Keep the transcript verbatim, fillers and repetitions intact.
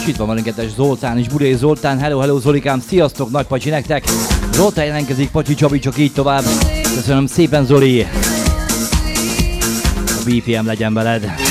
itt van velünketes Zoltán és Budai Zoltán. Hello, hello Zolikám, sziasztok, nagy pacsi nektek. Zoltán jelentkezik, Pacsi Csabi, csak így tovább. Köszönöm szépen, Zoli. A bé pé em legyen veled.